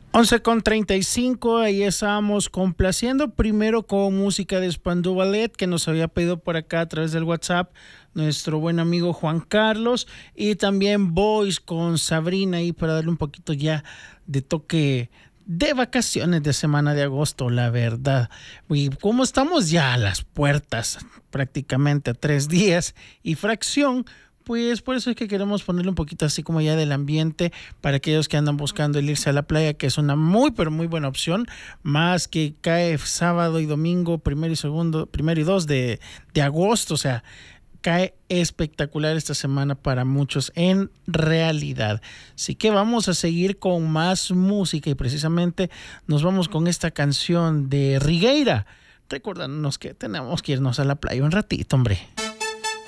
11:35, ahí estábamos complaciendo primero con música de Spandau Ballet que nos había pedido por acá a través del WhatsApp nuestro buen amigo Juan Carlos, y también Boys con Sabrina ahí para darle un poquito ya de toque de vacaciones de semana de agosto, la verdad. Y como estamos ya a las puertas, prácticamente a 3 días y fracción, pues por eso es que queremos ponerle un poquito así como ya del ambiente para aquellos que andan buscando el irse a la playa, que es una muy pero muy buena opción, más que cae sábado y domingo, primero y 2 de agosto, o sea, cae espectacular esta semana para muchos en realidad. Así que vamos a seguir con más música y precisamente nos vamos con esta canción de Rigueira, recordándonos que tenemos que irnos a la playa un ratito, hombre.